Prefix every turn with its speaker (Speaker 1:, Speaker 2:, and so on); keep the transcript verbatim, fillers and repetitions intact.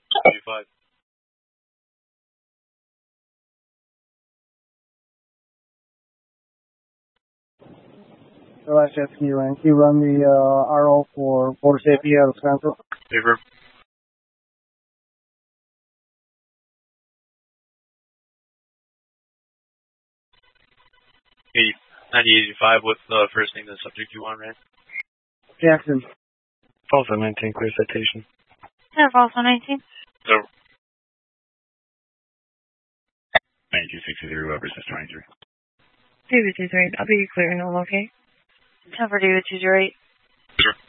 Speaker 1: five.
Speaker 2: The last jet ski ran. Can you run the uh, R O for border safety out of Wisconsin?
Speaker 1: Paper. ninety eighty-five, what's the first name of the subject you want, Rand?
Speaker 2: Jackson.
Speaker 3: False on nineteen, clear citation.
Speaker 4: Yeah, false on nineteen.
Speaker 1: So.
Speaker 5: nineteen sixty-three, Weber, six twenty-three.
Speaker 4: David two three, I'll be clearing all, okay? ten for David two zero eight.
Speaker 1: Sure.